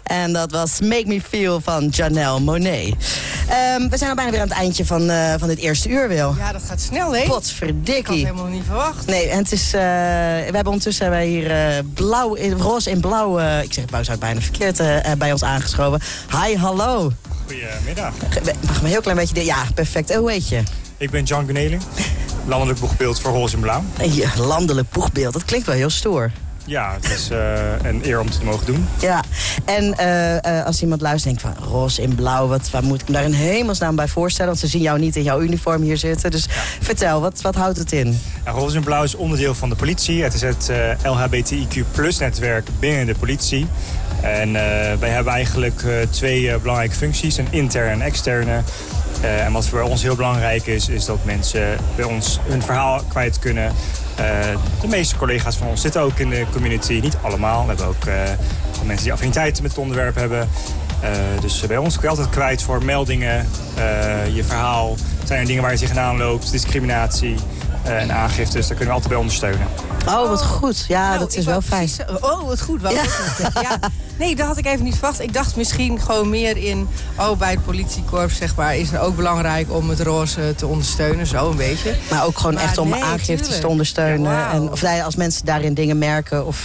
En dat was Make Me Feel van Janelle Monáe. We zijn al bijna weer aan het eindje van dit eerste uur, Wil. Ja, dat gaat snel, hè? Potverdikkie. Ik had het helemaal niet verwacht. Nee, en het is... we hebben ondertussen hier roze in blauw... ik zeg blauw, zou het bijna verkeerd bij ons aangeschoven. Hi, hallo. Goedemiddag. Mag me een heel klein beetje... Ja, perfect. Hoe heet je? Ik ben John Gneling, landelijk boegbeeld voor Roze en Blauw. Ja, landelijk boegbeeld. Dat klinkt wel heel stoer. Ja, het is een eer om het te mogen doen. Ja, en als iemand luistert denkt van roze in blauw, waar moet ik me daar in hemelsnaam bij voorstellen? Want ze zien jou niet in jouw uniform hier zitten. Dus vertel, wat houdt het in? Ja, Roze en Blauw is onderdeel van de politie. Het is het LHBTIQ+-netwerk binnen de politie. En wij hebben eigenlijk twee belangrijke functies, een interne en externe. En wat voor ons heel belangrijk is dat mensen bij ons hun verhaal kwijt kunnen. De meeste collega's van ons zitten ook in de community. Niet allemaal. We hebben ook mensen die affiniteiten met het onderwerp hebben. Dus bij ons kun je altijd kwijt voor meldingen, je verhaal. Zijn er dingen waar je tegenaan loopt, discriminatie en aangiftes. Daar kunnen we altijd bij ondersteunen. Oh, wat goed. Ja, nou, dat is wel fijn. Oh, wat goed. Ja. Ja. Nee, dat had ik even niet verwacht. Ik dacht misschien gewoon meer in... bij het politiekorps, zeg maar, is het ook belangrijk om het roze te ondersteunen. Zo een beetje. Maar ook gewoon echt om aangiftes te ondersteunen. Ja, wow. Of als mensen daarin dingen merken. Of,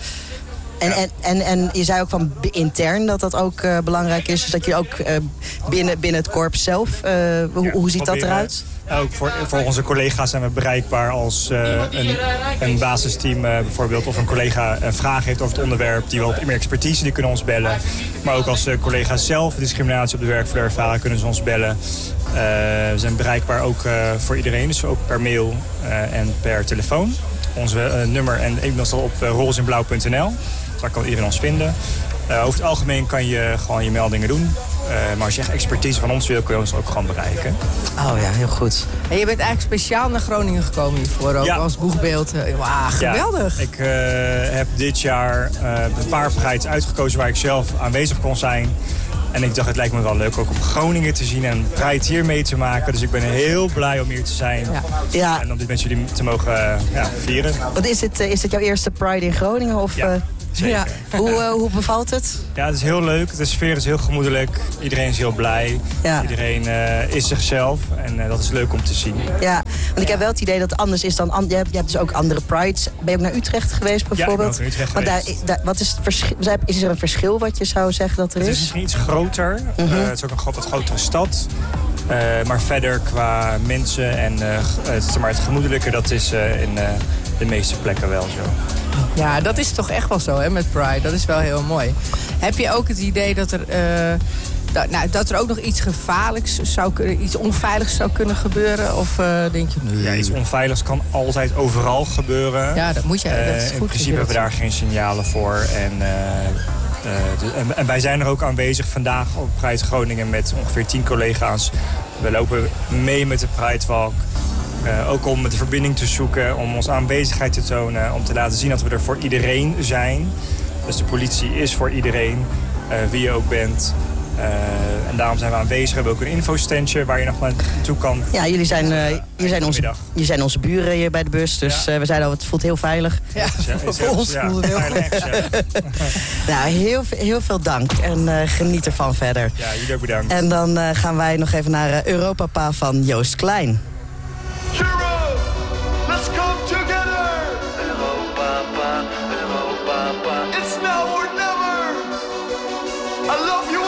En je zei ook van intern dat ook belangrijk is. Dus dat je ook binnen het korps zelf... hoe ziet dat eruit? Ook voor onze collega's zijn we bereikbaar als een basisteam bijvoorbeeld... of een collega een vraag heeft over het onderwerp, die wil op meer expertise, die kunnen ons bellen. Maar ook als collega's zelf discriminatie op de werkvloer ervaren, kunnen ze ons bellen. We zijn bereikbaar ook voor iedereen, dus ook per mail en per telefoon. Onze nummer en e-mail staat op rozeinblauw.nl. Daar kan iedereen ons vinden. Over het algemeen kan je gewoon je meldingen doen. Maar als je echt expertise van ons wil, kun je ons ook gewoon bereiken. Oh ja, heel goed. En je bent eigenlijk speciaal naar Groningen gekomen hiervoor ook, als boegbeeld. Geweldig. Ja, ik heb dit jaar een paar Prides uitgekozen waar ik zelf aanwezig kon zijn. En ik dacht, het lijkt me wel leuk ook om Groningen te zien en Pride hier mee te maken. Dus ik ben heel blij om hier te zijn. Ja. En om dit met jullie te mogen vieren. Wat is het jouw eerste Pride in Groningen? Of, ja. Zeker. Ja. Hoe bevalt het? Ja, het is heel leuk. De sfeer is heel gemoedelijk. Iedereen is heel blij. Ja. Iedereen is zichzelf. En dat is leuk om te zien. Ja, want ik heb wel het idee dat het anders is dan... Je hebt dus ook andere prides. Ben je ook naar Utrecht geweest bijvoorbeeld? Ja, ik ben ook naar Utrecht geweest. Wat is het verschil? Is er een verschil wat je zou zeggen dat er is? Het is misschien iets groter. Het is ook een wat grotere stad. Maar verder qua mensen en het gemoedelijke, dat is in de meeste plekken wel zo. Ja, dat is toch echt wel zo, hè, met Pride. Dat is wel heel mooi. Heb je ook het idee dat er ook nog iets gevaarlijks iets onveiligs zou kunnen gebeuren? Of denk je... Nee. Ja, iets onveiligs kan altijd overal gebeuren. Ja, dat moet je. Dat is goed. In principe hebben we daar geen signalen voor. En wij zijn er ook aanwezig vandaag op Pride Groningen met ongeveer 10 collega's. We lopen mee met de Pride Walk. Ook om de verbinding te zoeken, om onze aanwezigheid te tonen, om te laten zien dat we er voor iedereen zijn. Dus de politie is voor iedereen, wie je ook bent. En daarom zijn we aanwezig. We hebben ook een infostandje waar je nog naartoe kan. Ja, jullie zijn onze buren hier bij de bus. Dus we zeiden al, het voelt heel veilig. Ja, voor ons voelt het heel veilig. Nou, heel veel dank. En geniet ervan verder. Ja, jullie ook bedankt. En dan gaan wij nog even naar Europapa van Joost Klein. Europe, let's come together. Europa, Europa, it's now or never. I love you.